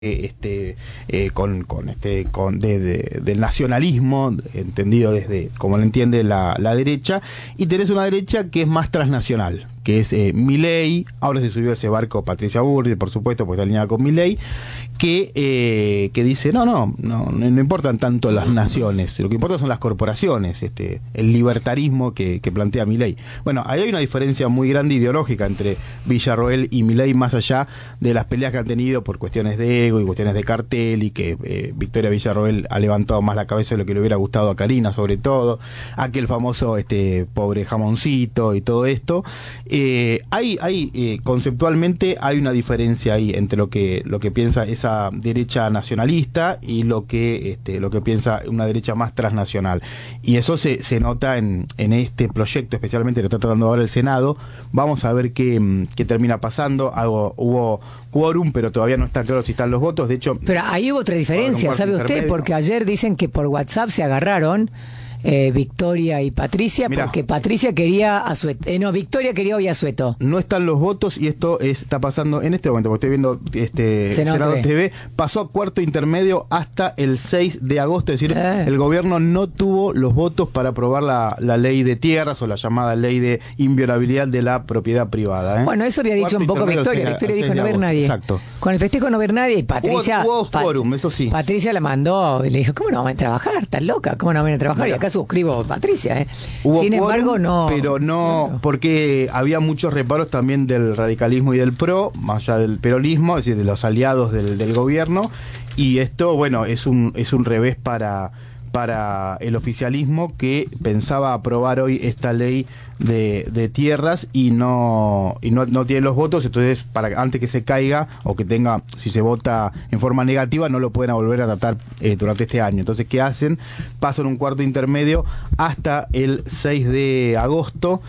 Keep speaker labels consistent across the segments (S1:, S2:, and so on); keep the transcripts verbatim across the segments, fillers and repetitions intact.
S1: este eh, con, con este con de, de, del nacionalismo entendido desde como lo entiende la, la derecha, y tenés una derecha que es más transnacional, que es eh, Milei. Ahora se subió a ese barco Patricia Bullrich, por supuesto, porque está alineada con Milei, que eh, que dice no, no no no importan tanto las naciones, lo que importa son las corporaciones, este el libertarismo que, que plantea Milei. Bueno, ahí hay una diferencia muy grande ideológica entre Villarroel y Milei, más allá de las peleas que han tenido por cuestiones de ego y cuestiones de cartel, y que eh, Victoria Villarroel ha levantado más la cabeza de lo que le hubiera gustado a Karina, sobre todo aquel famoso este pobre jamoncito y todo esto. Eh, hay hay eh, conceptualmente hay una diferencia ahí entre lo que lo que piensa esa derecha nacionalista y lo que este lo que piensa una derecha más transnacional, y eso se, se nota en, en este proyecto especialmente que está tratando ahora el Senado. Vamos a ver qué, qué termina pasando. Algo, hubo quórum, pero todavía no está claro si están los votos. De hecho,
S2: pero ahí hubo otra diferencia, ¿sabe usted? Porque ayer dicen que por WhatsApp se agarraron Eh, Victoria y Patricia. Mirá, porque Patricia quería a Sueto, eh, no, Victoria quería hoy a Sueto.
S1: No están los votos, y esto es, está pasando en este momento, porque estoy viendo este Senado, Senado T V. Pasó a cuarto intermedio hasta el seis de agosto, es decir, eh. el gobierno no tuvo los votos para aprobar la, la ley de tierras, o la llamada ley de inviolabilidad de la propiedad privada, ¿eh?
S2: Bueno, eso había dicho cuarto un poco Victoria. Victoria dijo no ver nadie. Exacto. Con el festejo no ver nadie, y Patricia
S1: hubo, hubo quórum, eso sí.
S2: Patricia la mandó y le dijo, ¿cómo no van a trabajar? ¿Estás loca? ¿Cómo no van a trabajar? Bueno, y acá suscribo Patricia, ¿eh?
S1: Hubo
S2: Sin
S1: quórum,
S2: embargo, no.
S1: Pero no, no, porque había muchos reparos también del radicalismo y del PRO, más allá del peronismo, es decir, de los aliados del, del gobierno, y esto, bueno, es un, es un revés para, para el oficialismo, que pensaba aprobar hoy esta ley de, de tierras y no y no, no tiene los votos. Entonces, para antes que se caiga, o que tenga, si se vota en forma negativa, no lo pueden volver a tratar eh, durante este año. Entonces, ¿qué hacen? Pasan un cuarto intermedio hasta el seis de agosto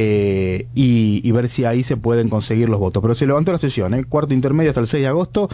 S1: eh, y, y ver si ahí se pueden conseguir los votos. Pero se levantó la sesión, ¿eh? Cuarto intermedio hasta el seis de agosto,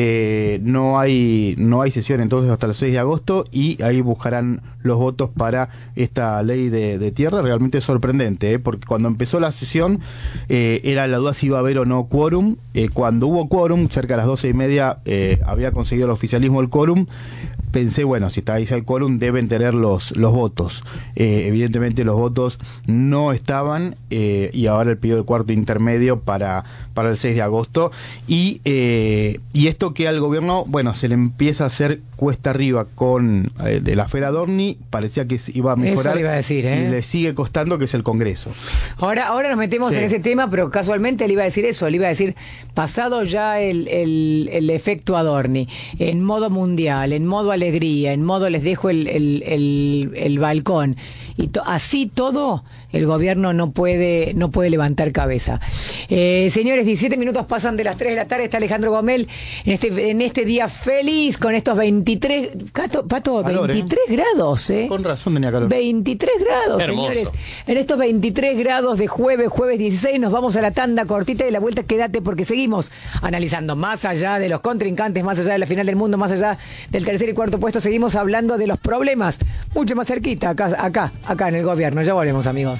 S1: eh, no hay no hay sesión entonces hasta el seis de agosto, y ahí buscarán los votos para esta ley de, de tierra. Realmente sorprendente, ¿eh? Porque cuando empezó la sesión eh, era la duda si iba a haber o no quórum. Eh, cuando hubo quórum, cerca de las doce y media, eh, había conseguido el oficialismo el quórum. Pensé, bueno, si está ahí el quórum, deben tener los, los votos. Eh, evidentemente los votos no estaban, eh, y ahora el pedido de cuarto intermedio para, para el seis de agosto. Y, eh, y esto que al gobierno, bueno, se le empieza a hacer cuesta arriba con eh, de la Fera Dorni, parecía que iba a mejorar.
S2: Eso le iba a decir, ¿eh?
S1: Y le sigue costando, que es el Congreso.
S2: Ahora, ahora nos metemos sí. en ese tema, pero casualmente le iba a decir eso, le iba a decir, pasado ya el, el, el efecto Adorni, en modo mundial, en modo alegría, en modo les dejo el, el, el, el balcón, y to, así todo, el gobierno no puede no puede levantar cabeza. Eh, señores, diecisiete minutos pasan de las tres de la tarde, está Alejandro Gomel en este en este día feliz, con estos veintitrés, Cato, Pato, calor, veintitrés ¿eh? grados, ¿eh?
S1: Con razón tenía calor.
S2: veintitrés grados, hermoso. Señores. En estos veintitrés grados de jueves, jueves dieciséis, nos vamos a la tanda cortita, y de la vuelta quédate, porque seguimos analizando más allá de los contrincantes, más allá de la final del mundo, más allá del tercer y cuarto puesto, seguimos hablando de los problemas mucho más cerquita, acá, acá, acá en el gobierno. Ya volvemos, amigos.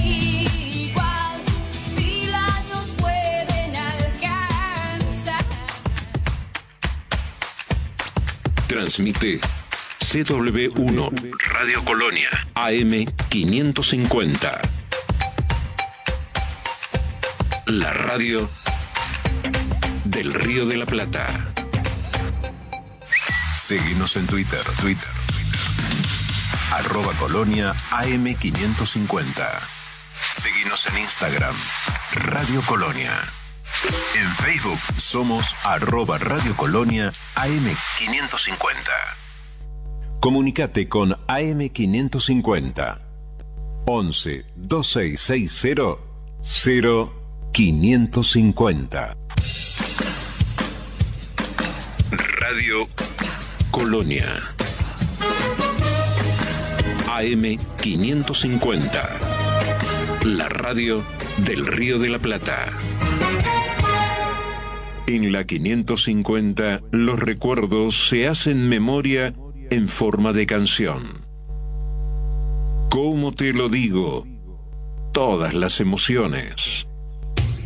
S3: Transmite C W uno Radio Colonia A M quinientos cincuenta. La radio del Río de la Plata. Seguinos en Twitter, Twitter, Twitter. Arroba Colonia A M quinientos cincuenta. Seguinos en Instagram, Radio Colonia. En Facebook somos arroba Radio Colonia A M quinientos cincuenta. Comunicate con A M quinientos cincuenta. once, veintiséis sesenta, cero quinientos cincuenta. Radio Colonia A M quinientos cincuenta. La radio del Río de la Plata. En la quinientos cincuenta, los recuerdos se hacen memoria en forma de canción. ¿Cómo te lo digo? Todas las emociones.